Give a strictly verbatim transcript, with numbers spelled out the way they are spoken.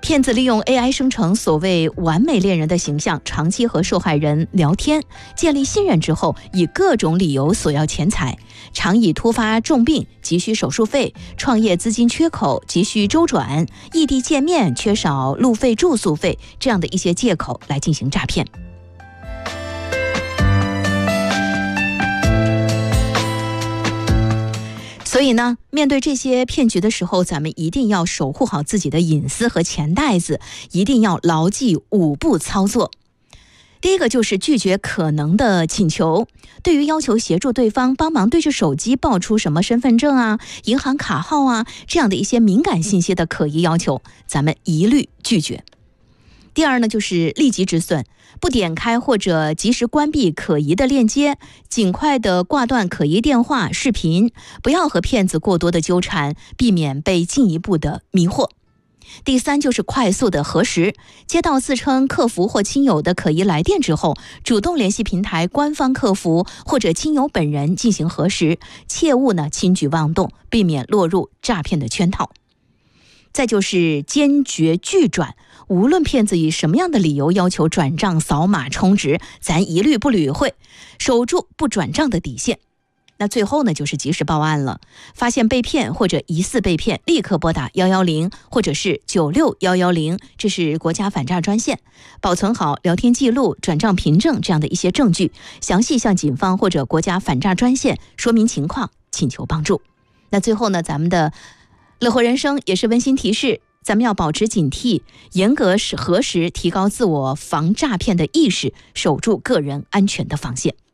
骗子利用 A I 生成所谓完美恋人的形象，长期和受害人聊天，建立信任之后，以各种理由索要钱财，常以突发重病急需手术费、创业资金缺口急需周转、异地见面缺少路费住宿费这样的一些借口来进行诈骗。所以呢，面对这些骗局的时候，咱们一定要守护好自己的隐私和钱袋子，一定要牢记五步操作。第一个就是拒绝可能的请求，对于要求协助对方帮忙对着手机报出什么身份证啊、银行卡号啊这样的一些敏感信息的可疑要求，咱们一律拒绝。第二呢，就是立即止损，不点开或者及时关闭可疑的链接，尽快的挂断可疑电话、视频，不要和骗子过多的纠缠，避免被进一步的迷惑。第三就是快速的核实，接到自称客服或亲友的可疑来电之后，主动联系平台官方客服或者亲友本人进行核实，切勿呢轻举妄动，避免落入诈骗的圈套。再就是坚决拒转，无论骗子以什么样的理由要求转账、扫码、充值，咱一律不理会，守住不转账的底线。那最后呢，就是及时报案了，发现被骗或者疑似被骗，立刻拨打一一零或者是九六一一零，这是国家反诈专线，保存好聊天记录、转账凭证这样的一些证据，详细向警方或者国家反诈专线说明情况，请求帮助。那最后呢，咱们的乐活人生也是温馨提示，咱们要保持警惕，严格核实，提高自我防诈骗的意识，守住个人安全的防线。